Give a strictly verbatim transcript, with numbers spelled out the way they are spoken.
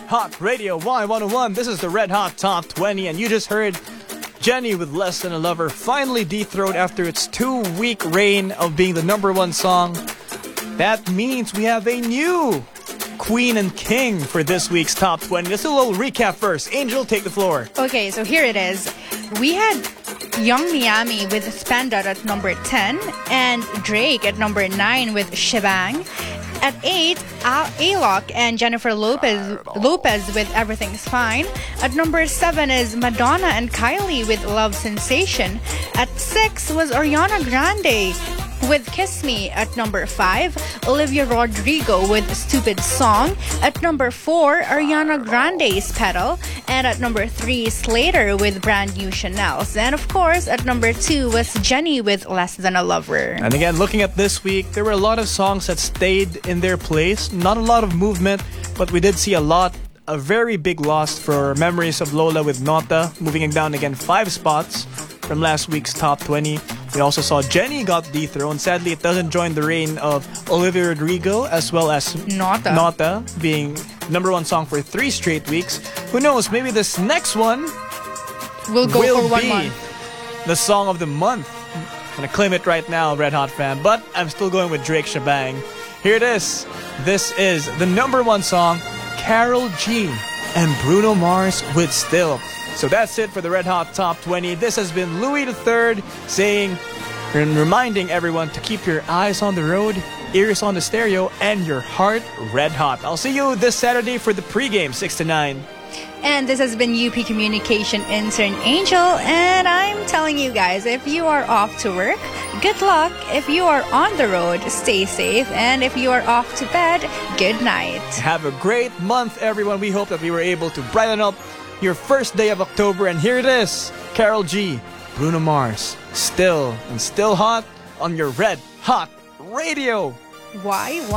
Hot Radio Y one oh one. This is the Red Hot Top twenty, and you just heard Jenny with Less Than a Lover finally dethroned after its two-week reign of being the number one song. That means we have a new Queen and King for this week's Top twenty. Let's do a little recap first. Angel, take the floor. Okay, so here it is. We had Young Miami with Spandot at number ten and Drake at number nine with Shebang. At eight, A- Alok and Jennifer Lopez Lopez with Everything's Fine. At number seven is Madonna and Kylie with Love Sensation. At six was Ariana Grande with Kiss Me. At number five, Olivia Rodrigo with Stupid Song. At number four, Ariana Grande's Pedal. And at number three, Slater with Brand New Chanel's. And of course, at number two was Jenny with Less Than a Lover. And again, looking at this week, there were a lot of songs that stayed in their place. Not a lot of movement, but we did see a lot. A very big loss for Memories of Lola with Nota, moving it down again five spots from last week's Top twenty. We also saw Jenny got dethroned. Sadly, it doesn't join the reign of Olivia Rodrigo as well as Nota. Nota being number one song for three straight weeks. Who knows? Maybe this next one We'll go will for one be month. the song of the month. I'm gonna claim it right now, Red Hot fan, but I'm still going with Drake Shebang. Here it is. This is the number one song, Karol G and Bruno Mars with Still. So that's it for the Red Hot Top twenty. This has been Louis the Third saying and reminding everyone to keep your eyes on the road, ears on the stereo, and your heart red hot. I'll see you this Saturday for the pregame, six to nine. And this has been U P Communication Intern Angel, and I'm telling you guys, if you are off to work, good luck. If you are on the road, stay safe. And if you are off to bed, good night. Have a great month, everyone. We hope that we were able to brighten up your first day of October. And here it is, Karol G, Bruno Mars, Still and Still Hot on your Red Hot Radio. Why?